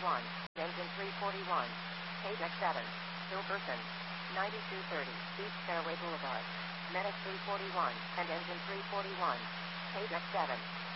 engine 341, page X7, Hilberson, 9230, East Fairway Boulevard, Medic 341, and engine 341, page X7.